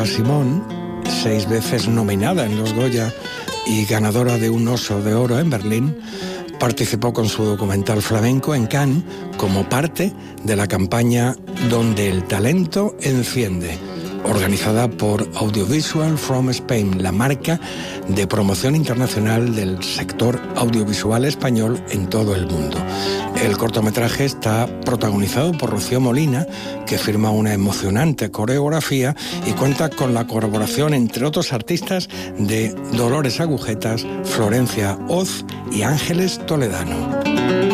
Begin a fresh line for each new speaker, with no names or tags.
Simón, 6 veces nominada en los Goya y ganadora de un Oso de Oro en Berlín, participó con su documental flamenco en Cannes como parte de la campaña Donde el talento enciende, organizada por Audiovisual from Spain, la marca de promoción internacional del sector audiovisual español en todo el mundo. El cortometraje está protagonizado por Rocío Molina, que firma una emocionante coreografía y cuenta con la colaboración, entre otros artistas, de Dolores Agujetas, Florencia Oz y Ángeles Toledano.